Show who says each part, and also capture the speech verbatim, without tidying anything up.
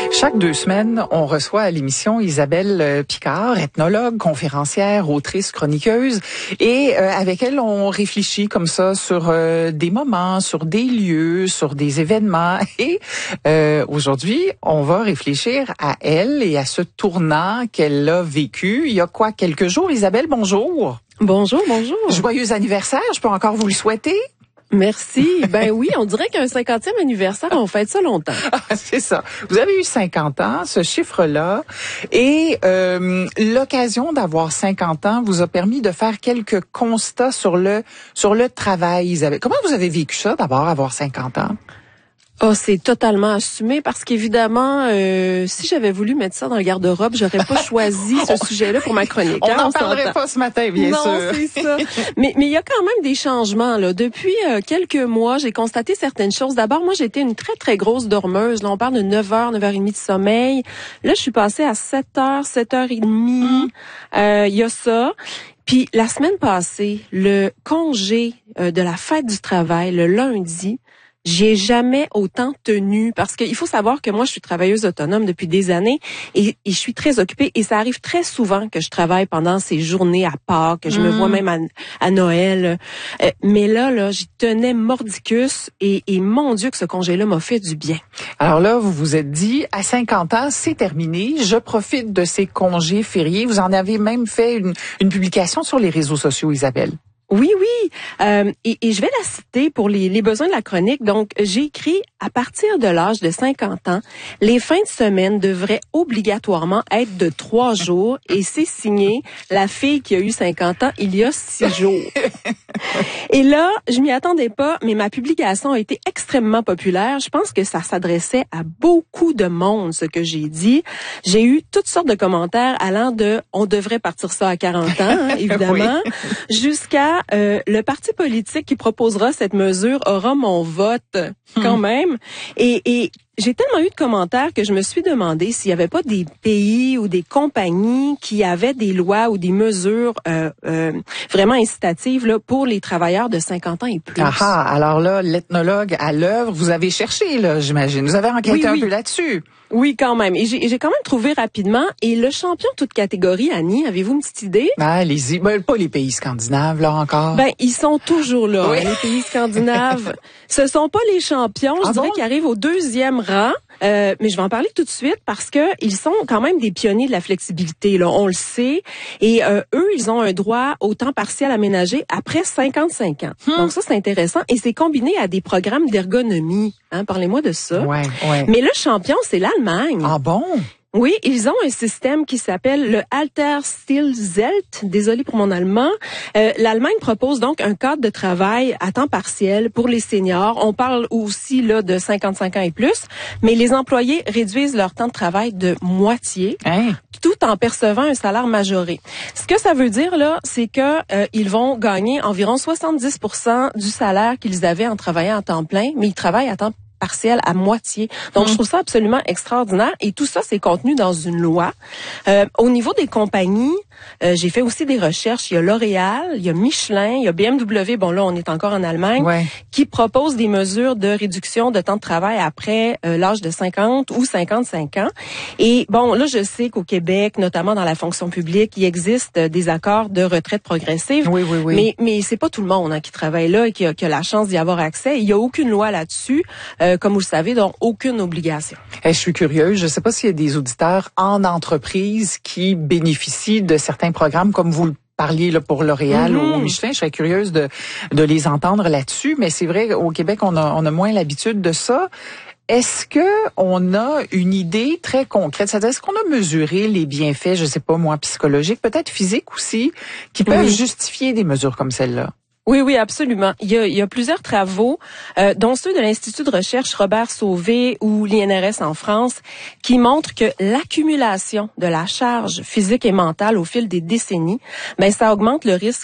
Speaker 1: Chaque deux semaines, on reçoit à l'émission Isabelle Picard, ethnologue, conférencière, autrice, chroniqueuse. Et euh, avec elle, on réfléchit comme ça sur euh, des moments, sur des lieux, sur des événements. Et euh, aujourd'hui, on va réfléchir à elle et à ce tournant qu'elle a vécu il y a quoi, quelques jours. Isabelle, bonjour.
Speaker 2: Bonjour, bonjour.
Speaker 1: Joyeux anniversaire, je peux encore vous le souhaiter.
Speaker 2: Merci. Ben oui, on dirait qu'un cinquantième anniversaire, on fête ça longtemps.
Speaker 1: Ah, c'est ça. Vous avez eu cinquante ans, ce chiffre-là, et euh, l'occasion d'avoir cinquante ans vous a permis de faire quelques constats sur le sur le travail, Isabelle. Comment vous avez vécu ça, d'abord, avoir cinquante ans?
Speaker 2: Oh, c'est totalement assumé parce qu'évidemment, euh, si j'avais voulu mettre ça dans le garde-robe, j'aurais pas choisi ce sujet-là pour ma chronique.
Speaker 1: On
Speaker 2: hein,
Speaker 1: n'en
Speaker 2: on
Speaker 1: parlerait
Speaker 2: s'entend.
Speaker 1: pas ce matin, bien
Speaker 2: non,
Speaker 1: sûr.
Speaker 2: Non, c'est ça. Mais mais il y a quand même des changements là. Depuis euh, quelques mois, j'ai constaté certaines choses. D'abord, moi, j'étais une très très grosse dormeuse. Là, on parle de neuf heures, neuf heures trente de sommeil. Là, je suis passée à sept heures, sept heures trente. Il euh, y a ça. Puis la semaine passée, le congé euh, de la fête du travail, le lundi, j'y ai jamais autant tenu parce qu'il faut savoir que moi, je suis travailleuse autonome depuis des années et, et je suis très occupée et ça arrive très souvent que je travaille pendant ces journées à Pâques, que je mmh. me vois même à, à Noël. Euh, mais là, là, j'y tenais mordicus et, et mon Dieu que ce congé-là m'a fait du bien.
Speaker 1: Alors là, vous vous êtes dit, à cinquante ans, c'est terminé, je profite de ces congés fériés. Vous en avez même fait une, une publication sur les réseaux sociaux, Isabelle.
Speaker 2: Oui, oui. Euh, et, et je vais la citer pour les, les besoins de la chronique. Donc, j'ai écrit, à partir de l'âge de cinquante ans, les fins de semaine devraient obligatoirement être de trois jours. Et c'est signé la fille qui a eu cinquante ans il y a six jours. Et là, je m'y attendais pas, mais ma publication a été extrêmement populaire. Je pense que ça s'adressait à beaucoup de monde, ce que j'ai dit. J'ai eu toutes sortes de commentaires allant de « on devrait partir ça à quarante ans hein, », évidemment, oui. jusqu'à Euh, le parti politique qui proposera cette mesure aura mon vote quand hmm. même. Et, et j'ai tellement eu de commentaires que je me suis demandé s'il n'y avait pas des pays ou des compagnies qui avaient des lois ou des mesures euh, euh, vraiment incitatives là, pour les travailleurs de cinquante ans et plus.
Speaker 1: Ah ah, alors là, l'ethnologue à l'œuvre, vous avez cherché, là, j'imagine. Vous avez enquêté oui, un oui. peu là-dessus.
Speaker 2: Oui, quand même. Et j'ai, j'ai quand même trouvé rapidement. Et le champion toute catégorie, Annie, avez-vous une petite idée?
Speaker 1: Ben, allez-y. Ben, pas les pays scandinaves, là, encore.
Speaker 2: Ben, ils sont toujours là. Oui. Hein, les pays scandinaves. Ce sont pas les champions. Je ah dirais bon? qu'ils arrivent au deuxième rang. Euh, mais je vais en parler tout de suite parce que ils sont quand même des pionniers de la flexibilité, là, on le sait. Et euh, eux, ils ont un droit au temps partiel aménagé après cinquante-cinq ans. Hmm. Donc ça, c'est intéressant. Et c'est combiné à des programmes d'ergonomie. Hein, parlez-moi de ça.
Speaker 1: Ouais, ouais.
Speaker 2: Mais le champion, c'est l'Allemagne.
Speaker 1: Ah bon?
Speaker 2: Oui, ils ont un système qui s'appelle le Altersstillzelt. Désolée pour mon allemand. Euh, L'Allemagne propose donc un cadre de travail à temps partiel pour les seniors. On parle aussi là de cinquante-cinq ans et plus, mais les employés réduisent leur temps de travail de moitié, hein? tout en percevant un salaire majoré. Ce que ça veut dire là, c'est que euh, ils vont gagner environ soixante-dix pour cent du salaire qu'ils avaient en travaillant à temps plein, mais ils travaillent à temps partiel à moitié. Donc, mmh. je trouve ça absolument extraordinaire. Et tout ça, c'est contenu dans une loi. Euh, au niveau des compagnies, euh, j'ai fait aussi des recherches. Il y a L'Oréal, il y a Michelin, il y a B M W, bon là, on est encore en Allemagne, ouais. qui proposent des mesures de réduction de temps de travail après euh, l'âge de cinquante ou cinquante-cinq ans. Et bon, là, je sais qu'au Québec, notamment dans la fonction publique, il existe des accords de retraite progressive.
Speaker 1: Oui, oui, oui.
Speaker 2: Mais, mais c'est pas tout le monde hein, qui travaille là et qui a, qui a la chance d'y avoir accès. Il y a aucune loi là-dessus. Euh, comme vous le savez, donc aucune obligation.
Speaker 1: Hey, je suis curieuse. Je ne sais pas s'il y a des auditeurs en entreprise qui bénéficient de certains programmes comme vous le parliez là, pour L'Oréal mm-hmm. ou Michelin. Je serais curieuse de, de les entendre là-dessus. Mais c'est vrai, au Québec, on a, on a moins l'habitude de ça. Est-ce que on a une idée très concrète? C'est-à-dire, est-ce qu'on a mesuré les bienfaits, je sais pas moi, psychologiques, peut-être physiques aussi, qui peuvent oui. justifier des mesures comme celle-là?
Speaker 2: Oui, oui, absolument. Il y a, il y a plusieurs travaux, euh, dont ceux de l'Institut de recherche Robert Sauvé ou l'I N R S en France, qui montrent que l'accumulation de la charge physique et mentale au fil des décennies, ben ça augmente le risque